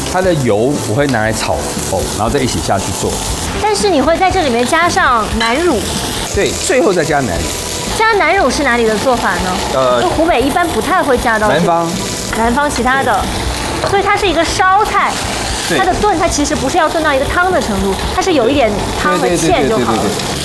它的油我会拿来炒哦，然后再一起下去做。 但是你会在这里面加上南乳， 对，最后再加南乳。 加南乳是哪里的做法呢？湖北一般不太会加到。南方其他的，所以它是一个烧菜。它的炖，它其实不是要炖到一个汤的程度，它是有一点汤的芡就好了。